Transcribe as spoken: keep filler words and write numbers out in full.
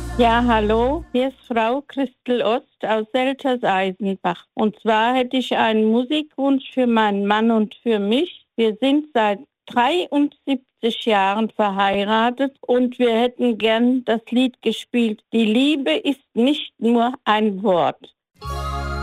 Ja, hallo, hier ist Frau Christel Ost aus Selters-Eisenbach. Und zwar hätte ich einen Musikwunsch für meinen Mann und für mich. Wir sind seit dreiundsiebzig Jahren verheiratet und wir hätten gern das Lied gespielt. Die Liebe ist nicht nur ein Wort.